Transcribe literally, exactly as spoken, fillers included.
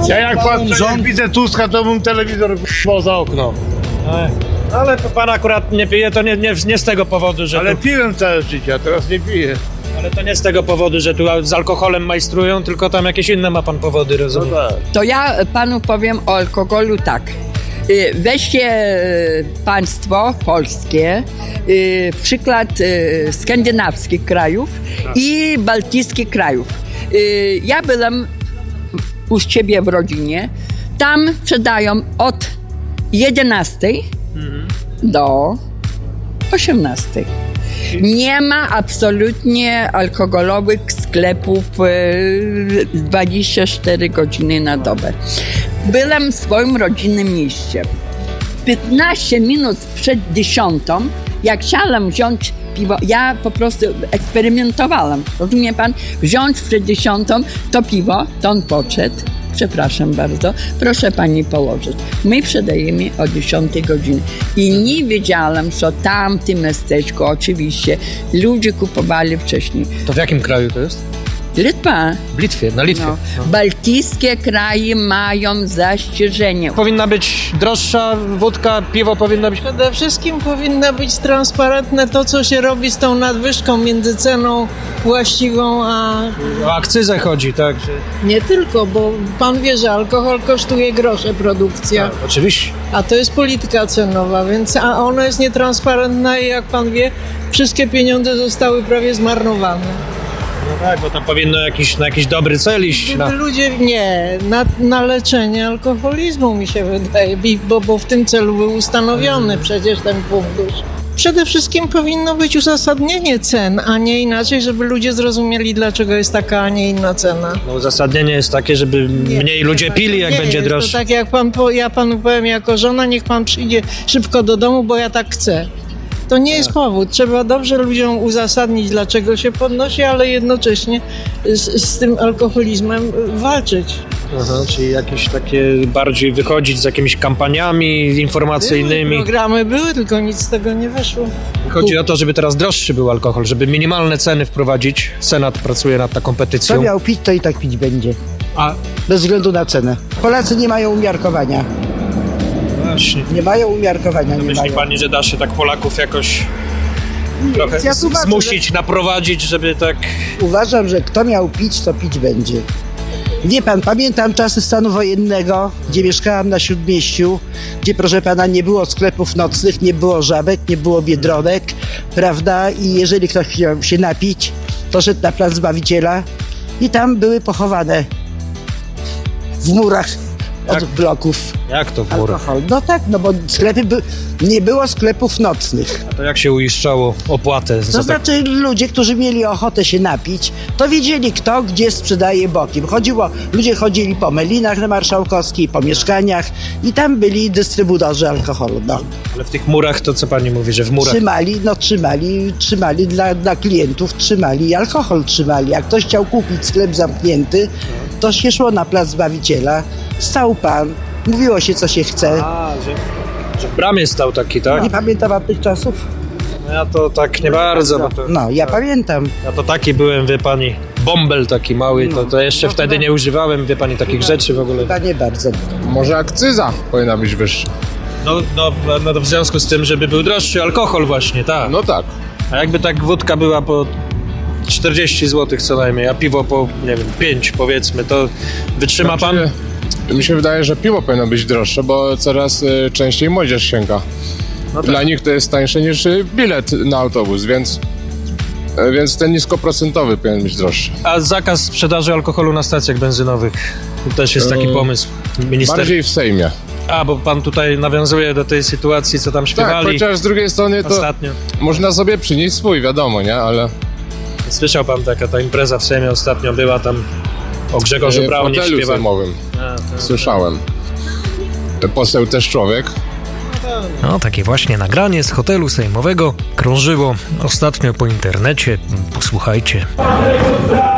Ja jak pan rząd widzę Tuska, to bym telewizor poza okno. Ale to pan akurat nie pije, to nie, nie, nie z tego powodu, że Ale tu, piłem całe życie, a teraz nie piję. ale to nie z tego powodu, że tu z alkoholem majstrują, tylko tam jakieś inne ma pan powody, rozumiem. No tak. To ja panu powiem o alkoholu tak. Y, Weźcie y, państwo polskie, y, przykład y, skandynawskich krajów i bałtyckich krajów. Y, Ja byłem u ciebie w rodzinie. Tam sprzedają od jedenastej do osiemnastej. Nie ma absolutnie alkoholowych sklepów y, dwadzieścia cztery godziny na dobę. Byłem w swoim rodzinnym mieście. piętnaście minut przed dziesiątą, jak chciałem wziąć piwo, ja po prostu eksperymentowałam. Rozumie pan? Wziąć przed dziesiątą to piwo, to on podszedł. Przepraszam bardzo, proszę pani położyć. My sprzedajemy o dziesiątej godziny. I nie wiedziałam, że tam w tym miasteczku oczywiście ludzie kupowali wcześniej. To w jakim kraju to jest? Litwa. W Litwie, na Litwie. No. No. Bałtyckie kraje mają zastrzeżenie. Powinna być droższa wódka, piwo powinno być... Przede wszystkim powinno być transparentne to, co się robi z tą nadwyżką między ceną właściwą a... O akcyzę chodzi, tak? Że... Nie tylko, bo pan wie, że alkohol kosztuje grosze produkcja, Tak, oczywiście. a to jest polityka cenowa, więc a ona jest nietransparentna i jak pan wie, wszystkie pieniądze zostały prawie zmarnowane. No tak, bo tam powinno jakiś, na jakiś dobry cel iść. Na... Ludzie, nie, na, na leczenie alkoholizmu mi się wydaje, bo, bo w tym celu był ustanowiony przecież ten fundusz. Przede wszystkim powinno być uzasadnienie cen, a nie inaczej, żeby ludzie zrozumieli, dlaczego jest taka, a nie inna cena. No, uzasadnienie jest takie, żeby Nie, mniej ludzie pili, jak nie będzie jest droższe. To tak jak pan, po- ja panu powiem jako żona, niech pan przyjdzie szybko do domu, bo ja tak chcę. To nie jest powód. Trzeba dobrze ludziom uzasadnić, dlaczego się podnosi, ale jednocześnie z, z tym alkoholizmem walczyć. Aha, czyli jakieś takie bardziej wychodzić z jakimiś kampaniami informacyjnymi. Były programy były, tylko nic z tego nie wyszło. Chodzi o to, żeby teraz droższy był alkohol, żeby minimalne ceny wprowadzić. Senat pracuje nad taką Co petycją. miał pić, to i tak pić będzie. A Bez względu na cenę. Polacy nie mają umiarkowania. właśnie. Nie mają umiarkowania, nie Myśli mają. pani, że da się tak Polaków jakoś trochę ja z- tłumaczę, zmusić, naprowadzić, żeby tak... Uważam, że kto miał pić, to pić będzie. Wie pan, pamiętam czasy stanu wojennego, gdzie mieszkałam na Śródmieściu, gdzie, proszę pana, nie było sklepów nocnych, nie było żabek, nie było biedronek, prawda? I jeżeli ktoś chciał się napić, to szedł na plac Zbawiciela i tam były pochowane w murach od Jak? bloków Jak to w murach? alkohol. No tak, no bo sklepy by... nie było sklepów nocnych. A to jak się uiszczało opłatę? za To tak- znaczy ludzie, którzy mieli ochotę się napić, to wiedzieli kto gdzie sprzedaje bokiem. Chodziło, ludzie chodzili po Melinach na Marszałkowskiej, po mieszkaniach i tam byli dystrybutorzy alkoholu. No. Ale w tych murach to co pani mówi, że w murach... Trzymali, no trzymali, trzymali dla, dla klientów, trzymali alkohol trzymali. Jak ktoś chciał kupić sklep zamknięty, to się szło na plac Zbawiciela, stał pan, mówiło się co się chce. A, że, że w bramie stał taki, tak? Nie pamiętam pan tych czasów? No ja to tak nie bardzo, bo to... No, ja pamiętam. Ja to taki byłem, wie pani, bąbel taki mały, to, to jeszcze wtedy nie używałem, wie pani, takich rzeczy w ogóle. Chyba nie bardzo. Może akcyza powinna być wyższa. No, no, no to w związku z tym, żeby był droższy alkohol właśnie, tak. No tak. A jakby tak wódka była po czterdzieści złotych co najmniej, a piwo po, nie wiem, pięć powiedzmy, to wytrzyma pan? Znaczy, mi się wydaje, że piwo powinno być droższe, bo coraz y, częściej młodzież sięga. No tak. Dla nich to jest tańsze niż y, bilet na autobus, więc, y, więc ten niskoprocentowy powinien być droższy. A zakaz sprzedaży alkoholu na stacjach benzynowych, to też jest taki Eee, pomysł. Minister... Bardziej w Sejmie. A, bo pan tutaj nawiązuje do tej sytuacji, co tam Tak, śpiewali chociaż z drugiej strony to ostatnio. można sobie przynieść swój, wiadomo, nie? Ale Słyszał pan, taka ta impreza w Sejmie ostatnio była tam o Grzegorzu y, w Braunie hotelu śpiewa. sejmowym A, to- słyszałem. Poseł też człowiek. No, takie właśnie nagranie z hotelu sejmowego krążyło ostatnio po internecie. Posłuchajcie.